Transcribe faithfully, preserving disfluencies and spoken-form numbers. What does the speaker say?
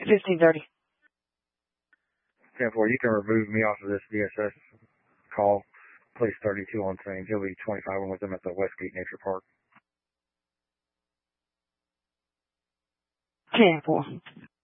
fifteen thirty. ten four, you can remove me off of this V S S call. Place thirty-two on Saint. He'll be twenty-five with them at the Westgate Nature Park. ten four.